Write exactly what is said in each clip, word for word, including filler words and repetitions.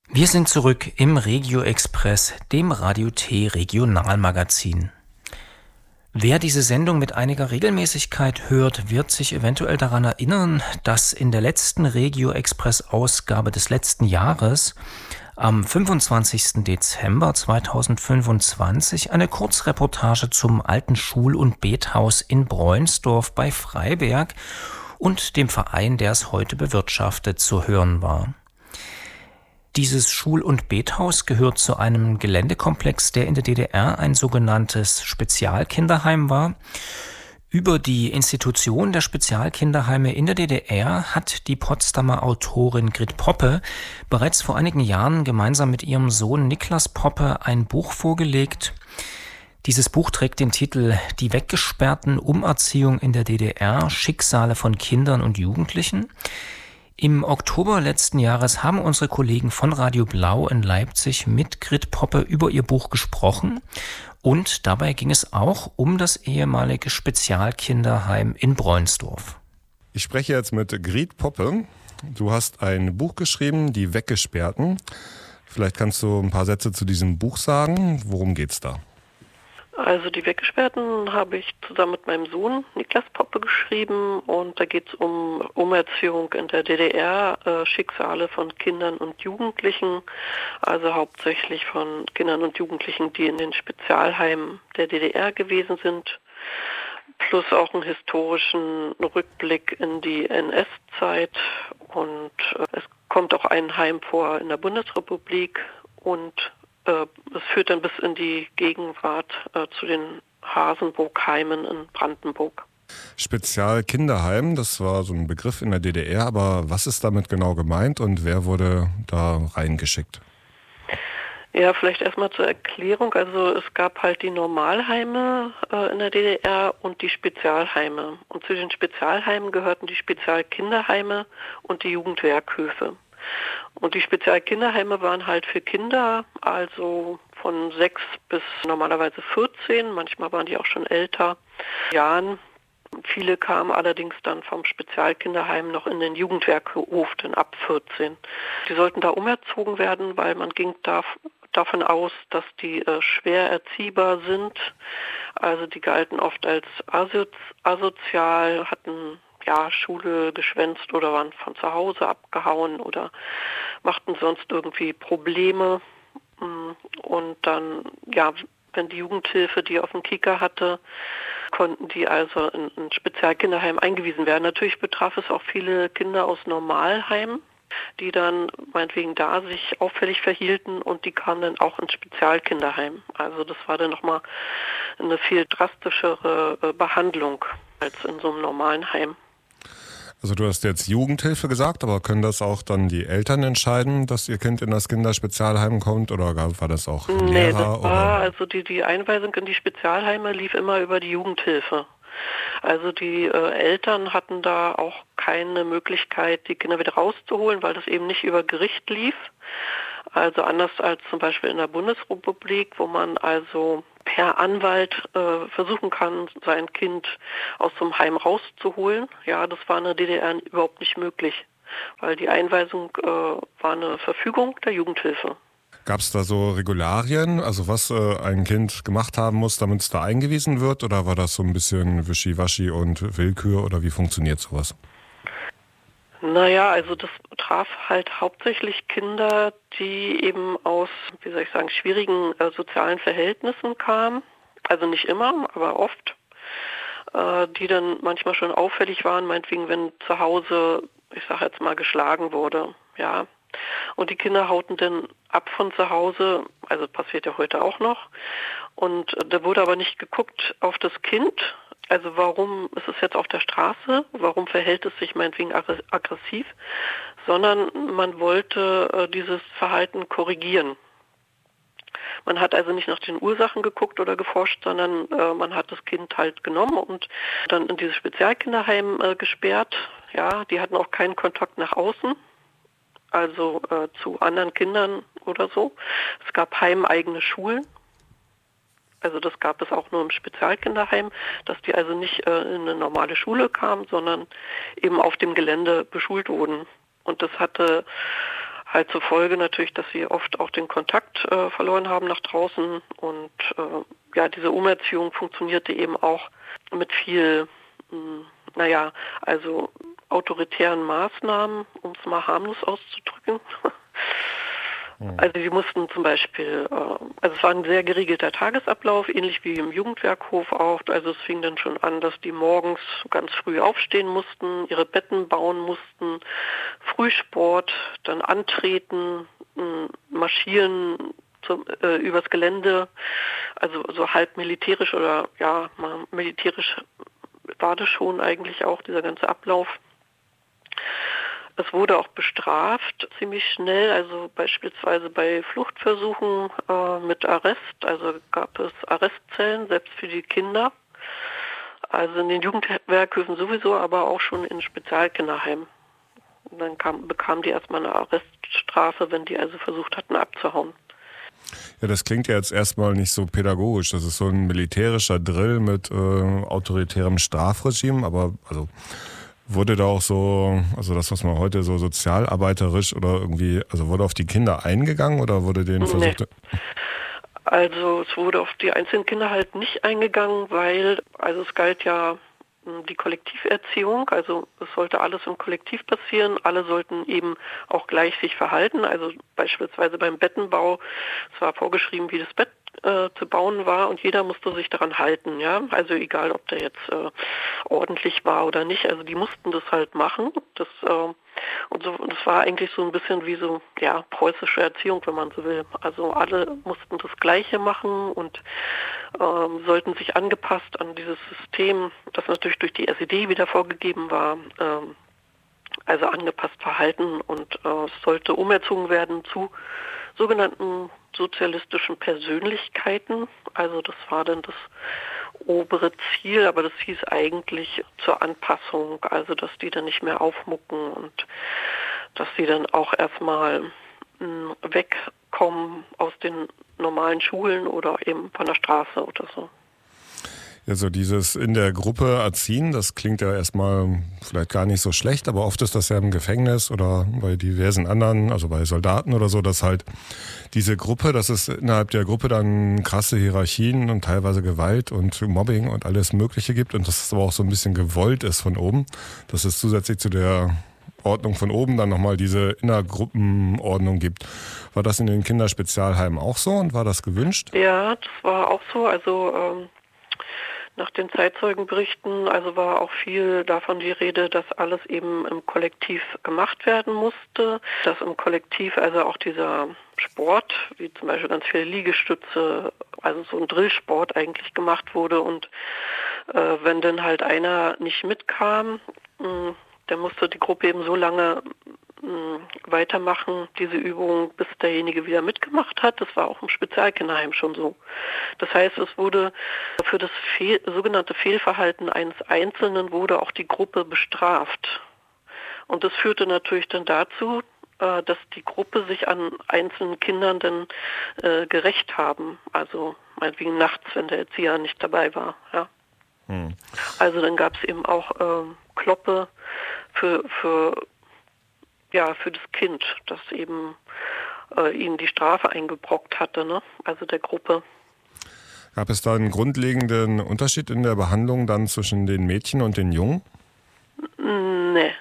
Wir sind zurück im Regio Express, dem Radio T Regionalmagazin. Wer diese Sendung mit einiger Regelmäßigkeit hört, wird sich eventuell daran erinnern, dass in der letzten Regio Express Ausgabe des letzten Jahres am fünfundzwanzigsten Dezember zweitausendfünfundzwanzig eine Kurzreportage zum alten Schul- und Bethaus in Breunsdorf bei Freiberg und dem Verein, der es heute bewirtschaftet, zu hören war. Dieses Schul- und Bethaus gehört zu einem Geländekomplex, der in der D D R ein sogenanntes Spezialkinderheim war. Über die Institution der Spezialkinderheime in der D D R hat die Potsdamer Autorin Grit Poppe bereits vor einigen Jahren gemeinsam mit ihrem Sohn Niklas Poppe ein Buch vorgelegt. Dieses Buch trägt den Titel »Die Weggesperrten, Umerziehung in der D D R, Schicksale von Kindern und Jugendlichen«. Im Oktober letzten Jahres haben unsere Kollegen von Radio Blau in Leipzig mit Grit Poppe über ihr Buch gesprochen und dabei ging es auch um das ehemalige Spezialkinderheim in Breunsdorf. Ich spreche jetzt mit Grit Poppe. Du hast ein Buch geschrieben, »Die Weggesperrten«. Vielleicht kannst du ein paar Sätze zu diesem Buch sagen. Worum geht's da? Also die Weggesperrten habe ich zusammen mit meinem Sohn Niklas Poppe geschrieben und da geht es um Umerziehung in der D D R, äh, Schicksale von Kindern und Jugendlichen, also hauptsächlich von Kindern und Jugendlichen, die in den Spezialheimen der D D R gewesen sind, plus auch einen historischen Rückblick in die N S-Zeit und äh, es kommt auch ein Heim vor in der Bundesrepublik und es führt dann bis in die Gegenwart äh, zu den Hasenburgheimen in Brandenburg. Spezialkinderheim, das war so ein Begriff in der D D R, aber was ist damit genau gemeint und wer wurde da reingeschickt? Ja, vielleicht erstmal zur Erklärung. Also es gab halt die Normalheime äh, in der D D R und die Spezialheime. Und zu den Spezialheimen gehörten die Spezialkinderheime und die Jugendwerkhöfe. Und die Spezialkinderheime waren halt für Kinder, also von sechs bis normalerweise vierzehn, manchmal waren die auch schon älter, Jahren. Viele kamen allerdings dann vom Spezialkinderheim noch in den Jugendwerkhof, dann ab vierzehn. Die sollten da umerzogen werden, weil man ging da, davon aus, dass die äh, schwer erziehbar sind. Also die galten oft als aso- asozial, hatten ja, Schule geschwänzt oder waren von zu Hause abgehauen oder machten sonst irgendwie Probleme. Und dann, ja, wenn die Jugendhilfe die auf dem Kieker hatte, konnten die also in ein Spezialkinderheim eingewiesen werden. Natürlich betraf es auch viele Kinder aus Normalheimen, die dann meinetwegen da sich auffällig verhielten und die kamen dann auch ins Spezialkinderheim. Also das war dann nochmal eine viel drastischere Behandlung als in so einem normalen Heim. Also du hast jetzt Jugendhilfe gesagt, aber können das auch dann die Eltern entscheiden, dass ihr Kind in das Kinderspezialheim kommt oder war das auch Lehrer? Nee, das war, oder? also die, die Einweisung in die Spezialheime lief immer über die Jugendhilfe. Also die äh, Eltern hatten da auch keine Möglichkeit, die Kinder wieder rauszuholen, weil das eben nicht über Gericht lief. Also anders als zum Beispiel in der Bundesrepublik, wo man also per Anwalt äh, versuchen kann, sein Kind aus dem Heim rauszuholen. Ja, das war in der D D R überhaupt nicht möglich, weil die Einweisung äh, war eine Verfügung der Jugendhilfe. Gab es da so Regularien, also was äh, ein Kind gemacht haben muss, damit es da eingewiesen wird? Oder war das so ein bisschen Wischiwaschi und Willkür oder wie funktioniert sowas? Naja, also das traf halt hauptsächlich Kinder, die eben aus, wie soll ich sagen, schwierigen äh, sozialen Verhältnissen kamen. Also nicht immer, aber oft. Äh, die dann manchmal schon auffällig waren, meinetwegen, wenn zu Hause, ich sage jetzt mal, geschlagen wurde. Ja. Und die Kinder hauten dann ab von zu Hause, also passiert ja heute auch noch. Und äh, da wurde aber nicht geguckt auf das Kind. Also warum ist es jetzt auf der Straße, warum verhält es sich meinetwegen aggressiv, sondern man wollte äh, dieses Verhalten korrigieren. Man hat also nicht nach den Ursachen geguckt oder geforscht, sondern äh, man hat das Kind halt genommen und dann in dieses Spezialkinderheim äh, gesperrt. Ja, die hatten auch keinen Kontakt nach außen, also äh, zu anderen Kindern oder so. Es gab heimeigene Schulen. Also das gab es auch nur im Spezialkinderheim, dass die also nicht äh, in eine normale Schule kamen, sondern eben auf dem Gelände beschult wurden. Und das hatte halt zur Folge natürlich, dass sie oft auch den Kontakt äh, verloren haben nach draußen. Und äh, ja, diese Umerziehung funktionierte eben auch mit viel, mh, naja, also autoritären Maßnahmen, um es mal harmlos auszudrücken. Also sie mussten zum Beispiel, äh, also es war ein sehr geregelter Tagesablauf, ähnlich wie im Jugendwerkhof auch. Also es fing dann schon an, dass die morgens ganz früh aufstehen mussten, ihre Betten bauen mussten, Frühsport, dann antreten, mh, marschieren zum, äh, übers Gelände, also so halb militärisch oder ja, mal militärisch war das schon eigentlich auch, dieser ganze Ablauf. Es wurde auch bestraft ziemlich schnell, also beispielsweise bei Fluchtversuchen äh, mit Arrest, also gab es Arrestzellen, selbst für die Kinder. Also in den Jugendwerkhöfen sowieso, aber auch schon in Spezialkinderheimen. Und dann kam, bekamen die erstmal eine Arreststrafe, wenn die also versucht hatten abzuhauen. Ja, das klingt ja jetzt erstmal nicht so pädagogisch. Das ist so ein militärischer Drill mit äh, autoritärem Strafregime, aber also wurde da auch so, also das, was man heute so sozialarbeiterisch oder irgendwie, also wurde auf die Kinder eingegangen oder wurde denen versucht? Nee. Also es wurde auf die einzelnen Kinder halt nicht eingegangen, weil, also es galt ja die Kollektiverziehung, also es sollte alles im Kollektiv passieren, alle sollten eben auch gleich sich verhalten, also beispielsweise beim Bettenbau, es war vorgeschrieben, wie das Bett äh, zu bauen war und jeder musste sich daran halten, ja, also egal, ob der jetzt äh, ordentlich war oder nicht, also die mussten das halt machen, das äh, und so, das war eigentlich so ein bisschen wie so, ja, preußische Erziehung, wenn man so will. Also alle mussten das Gleiche machen und ähm, sollten sich angepasst an dieses System, das natürlich durch die S E D wieder vorgegeben war, ähm, also angepasst verhalten und äh, es sollte umerzogen werden zu sogenannten sozialistischen Persönlichkeiten. Also das war dann das obere Ziel, aber das hieß eigentlich zur Anpassung, also dass die dann nicht mehr aufmucken und dass sie dann auch erstmal mh, wegkommen aus den normalen Schulen oder eben von der Straße oder so. Ja, so dieses in der Gruppe erziehen, das klingt ja erstmal vielleicht gar nicht so schlecht, aber oft ist das ja im Gefängnis oder bei diversen anderen, also bei Soldaten oder so, dass halt diese Gruppe, dass es innerhalb der Gruppe dann krasse Hierarchien und teilweise Gewalt und Mobbing und alles Mögliche gibt und dass es aber auch so ein bisschen gewollt ist von oben, dass es zusätzlich zu der Ordnung von oben dann nochmal diese Innergruppenordnung gibt. War das in den Kinderspezialheimen auch so und war das gewünscht? Ja, das war auch so, also ähm nach den Zeitzeugenberichten, also war auch viel davon die Rede, dass alles eben im Kollektiv gemacht werden musste, dass im Kollektiv also auch dieser Sport, wie zum Beispiel ganz viele Liegestütze, also so ein Drillsport eigentlich gemacht wurde und äh, wenn dann halt einer nicht mitkam, mh, dann musste die Gruppe eben so lange weitermachen, diese Übung, bis derjenige wieder mitgemacht hat. Das war auch im Spezialkinderheim schon so. Das heißt, es wurde für das Fehl, sogenannte Fehlverhalten eines Einzelnen wurde auch die Gruppe bestraft. Und das führte natürlich dann dazu, dass die Gruppe sich an einzelnen Kindern dann äh, gerecht haben. Also meinetwegen nachts, wenn der Erzieher nicht dabei war. Ja. Hm. Also dann gab es eben auch äh, Kloppe für, für Ja, für das Kind, das eben äh, ihnen die Strafe eingebrockt hatte, ne? Also der Gruppe. Gab es da einen grundlegenden Unterschied in der Behandlung dann zwischen den Mädchen und den Jungen? Nee.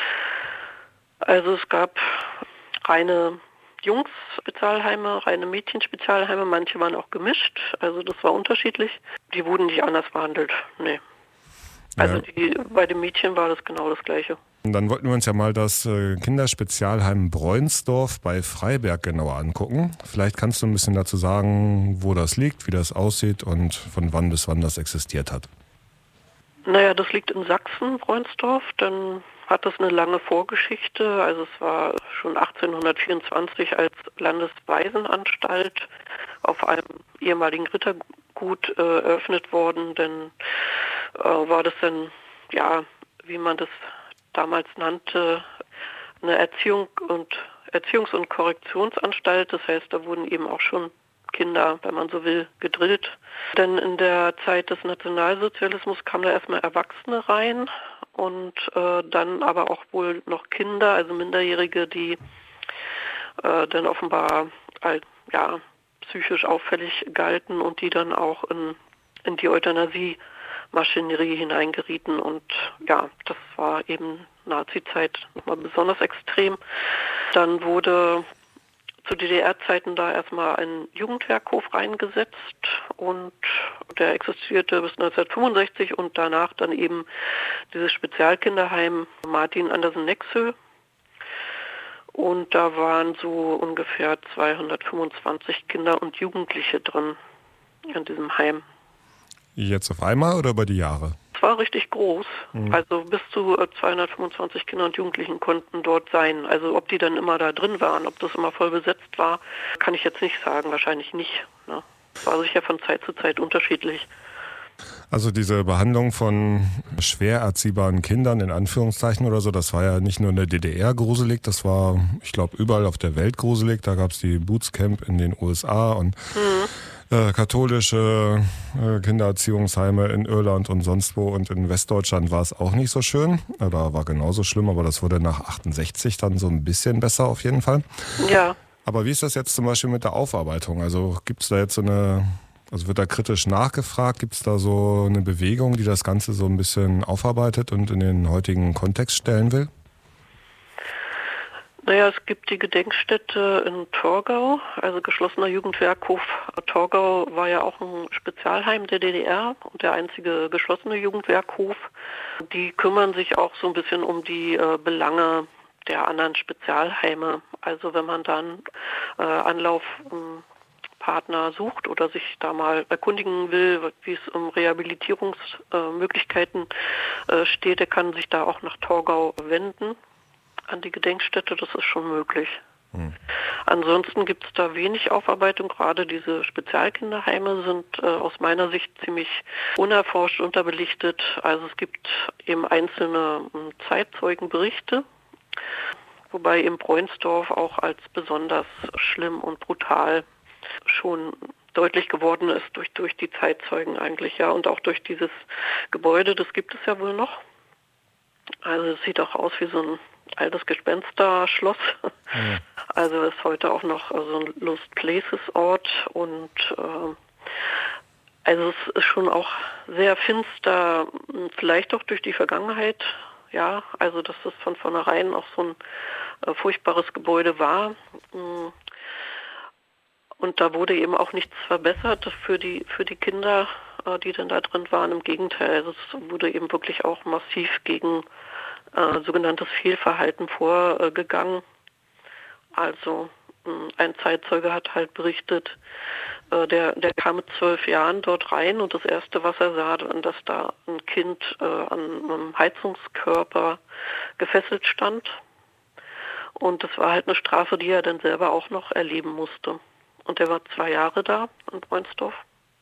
Also es gab reine Jungs-Spezialheime, reine Mädchen-Spezialheime, manche waren auch gemischt, also das war unterschiedlich. Die wurden nicht anders behandelt, nee. Also ja. die, bei den Mädchen war das genau das Gleiche. Und dann wollten wir uns ja mal das Kinderspezialheim Bräunsdorf bei Freiberg genauer angucken. Vielleicht kannst du ein bisschen dazu sagen, wo das liegt, wie das aussieht und von wann bis wann das existiert hat. Naja, das liegt in Sachsen, Bräunsdorf. Dann hat das eine lange Vorgeschichte. Also es war schon achtzehnhundertvierundzwanzig als Landeswaisenanstalt auf einem ehemaligen Rittergut äh, eröffnet worden. Dann äh, war das dann, ja, wie man das damals nannte, eine Erziehung und Erziehungs- und Korrektionsanstalt. Das heißt, da wurden eben auch schon Kinder, wenn man so will, gedrillt. Denn in der Zeit des Nationalsozialismus kamen da erstmal Erwachsene rein und äh, dann aber auch wohl noch Kinder, also Minderjährige, die äh, dann offenbar als, ja, psychisch auffällig galten und die dann auch in, in die Euthanasie-Maschinerie hineingerieten. Und ja, das war eben Nazi-Zeit nochmal besonders extrem. Dann wurde zu D D R-Zeiten da erstmal ein Jugendwerkhof reingesetzt und der existierte bis neunzehnhundertfünfundsechzig und danach dann eben dieses Spezialkinderheim Martin Andersen Nexö. Und da waren so ungefähr zweihundertfünfundzwanzig Kinder und Jugendliche drin in diesem Heim. Jetzt auf einmal oder über die Jahre? Es war richtig groß. Mhm. Also bis zu zweihundertfünfundzwanzig Kinder und Jugendlichen konnten dort sein. Also ob die dann immer da drin waren, ob das immer voll besetzt war, kann ich jetzt nicht sagen. Wahrscheinlich nicht. Ne? Es war sicher von Zeit zu Zeit unterschiedlich. Also diese Behandlung von schwer erziehbaren Kindern in Anführungszeichen oder so, das war ja nicht nur in der D D R gruselig, das war, ich glaube, überall auf der Welt gruselig. Da gab es die Bootscamp in den U S A und mhm. äh, katholische äh, Kindererziehungsheime in Irland und sonst wo. Und in Westdeutschland war es auch nicht so schön. Da war genauso schlimm, aber das wurde nach achtundsechzig dann so ein bisschen besser auf jeden Fall. Ja. Aber wie ist das jetzt zum Beispiel mit der Aufarbeitung? Also gibt es da jetzt so eine... Also wird da kritisch nachgefragt? Gibt es da so eine Bewegung, die das Ganze so ein bisschen aufarbeitet und in den heutigen Kontext stellen will? Naja, es gibt die Gedenkstätte in Torgau, also geschlossener Jugendwerkhof. Torgau war ja auch ein Spezialheim der D D R und der einzige geschlossene Jugendwerkhof. Die kümmern sich auch so ein bisschen um die äh, Belange der anderen Spezialheime. Also wenn man dann äh, Anlauf ähm, Partner sucht oder sich da mal erkundigen will, wie es um Rehabilitierungsmöglichkeiten äh, steht, der kann sich da auch nach Torgau wenden, an die Gedenkstätte, das ist schon möglich. Hm. Ansonsten gibt es da wenig Aufarbeitung, gerade diese Spezialkinderheime sind äh, aus meiner Sicht ziemlich unerforscht, unterbelichtet. Also es gibt eben einzelne äh, Zeitzeugenberichte, wobei eben Bräunsdorf auch als besonders schlimm und brutal schon deutlich geworden ist durch, durch die Zeitzeugen eigentlich, ja, und auch durch dieses Gebäude, das gibt es ja wohl noch. Also es sieht auch aus wie so ein altes Gespensterschloss. Mhm. Also ist heute auch noch so ein Lost Places Ort und äh, also es ist schon auch sehr finster, vielleicht auch durch die Vergangenheit, ja, also dass das von vornherein auch so ein äh, furchtbares Gebäude war. Mhm. Und da wurde eben auch nichts verbessert für die für die Kinder, äh, die dann da drin waren. Im Gegenteil, also es wurde eben wirklich auch massiv gegen äh, sogenanntes Fehlverhalten vorgegangen. Also mh, ein Zeitzeuge hat halt berichtet, äh, der der kam mit zwölf Jahren dort rein und das Erste, was er sah, dass da ein Kind äh, an einem Heizungskörper gefesselt stand. Und das war halt eine Strafe, die er dann selber auch noch erleben musste. Und er war zwei Jahre da in Bräunsdorf.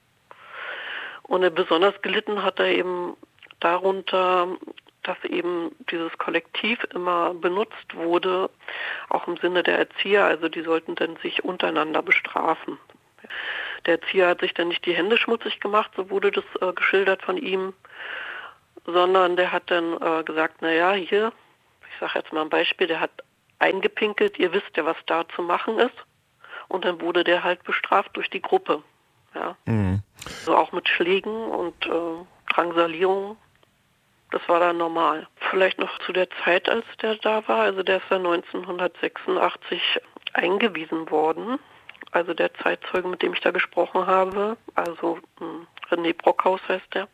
Und er besonders gelitten hat er eben darunter, dass eben dieses Kollektiv immer benutzt wurde, auch im Sinne der Erzieher, also die sollten dann sich untereinander bestrafen. Der Erzieher hat sich dann nicht die Hände schmutzig gemacht, so wurde das äh, geschildert von ihm, sondern der hat dann äh, gesagt, naja, hier, ich sage jetzt mal ein Beispiel, der hat eingepinkelt, ihr wisst ja, was da zu machen ist. Und dann wurde der halt bestraft durch die Gruppe. Ja. Mhm. Also auch mit Schlägen und äh, Drangsalierung. Das war dann normal. Vielleicht noch zu der Zeit, als der da war. Also der ist dann neunzehnhundertsechsundachtzig eingewiesen worden. Also der Zeitzeuge, mit dem ich da gesprochen habe. Also mh, René Brockhaus heißt der.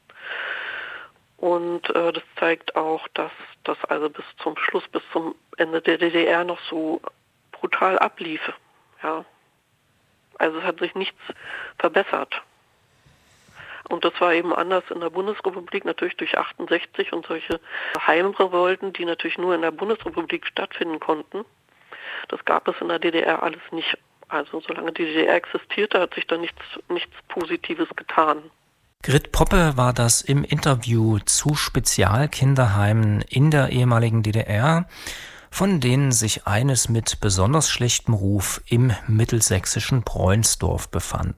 Und äh, das zeigt auch, dass das also bis zum Schluss, bis zum Ende der D D R noch so brutal ablief. Ja. Also es hat sich nichts verbessert. Und das war eben anders in der Bundesrepublik, natürlich durch achtundsechzig und solche Heimrevolten, die natürlich nur in der Bundesrepublik stattfinden konnten. Das gab es in der D D R alles nicht. Also solange die D D R existierte, hat sich da nichts, nichts Positives getan. Grit Poppe war das im Interview zu Spezialkinderheimen in der ehemaligen D D R, von denen sich eines mit besonders schlechtem Ruf im mittelsächsischen Bräunsdorf befand.